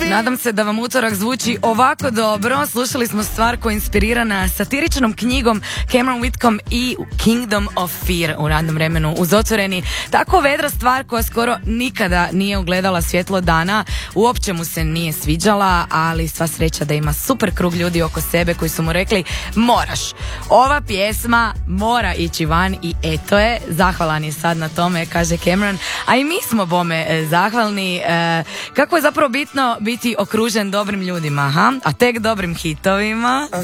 Nadam se da vam utorak zvuči ovako dobro. Slušali smo stvar koja je inspirirana satiričnom knjigom Cameron Whitcomb i Kingdom of Fear u radnom vremenu uz otvoreni. Tako vedra stvar koja skoro nikada nije ugledala svjetlo dana. Uopće mu se nije sviđala, ali sva sreća da ima super krug ljudi oko sebe koji su mu rekli moraš. Ova pjesma mora ići van i eto je. Zahvalan je sad na tome, kaže Cameron. A i mi smo bome zahvalni. Kako je zapravo bitno biti okružen dobrim ljudima, a tek dobrim hitovima.